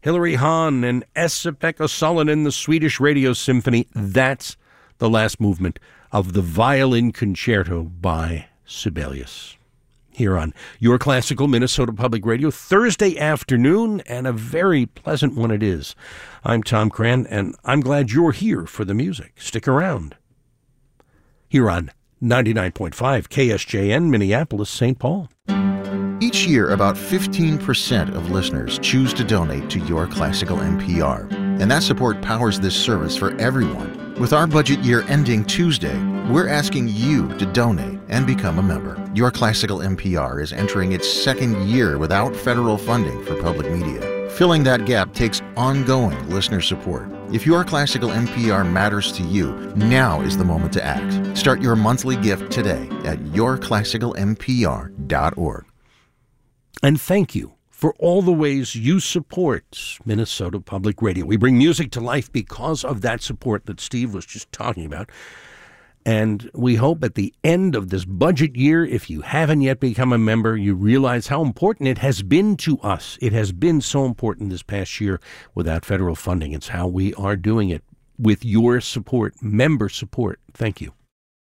Hilary Hahn and Esa-Pekka Salonen, the Swedish Radio Symphony. That's the last movement of the Violin Concerto by Sibelius. Here on Your Classical Minnesota Public Radio, Thursday afternoon, and a very pleasant one it is. I'm Tom Cran, and I'm glad you're here for the music. Stick around. Here on 99.5 KSJN, Minneapolis, St. Paul. Each year, about 15% of listeners choose to donate to Your Classical NPR, and that support powers this service for everyone. With our budget year ending Tuesday, we're asking you to donate and become a member. Your Classical NPR is entering its second year without federal funding for public media. Filling that gap takes ongoing listener support. If Your Classical NPR matters to you, now is the moment to act. Start your monthly gift today at yourclassicalnpr.org. And thank you for all the ways you support Minnesota Public Radio. We bring music to life because of that support that Steve was just talking about. And we hope at the end of this budget year, if you haven't yet become a member, you realize how important it has been to us. It has been so important this past year without federal funding. It's how we are doing it with your support, member support. Thank you.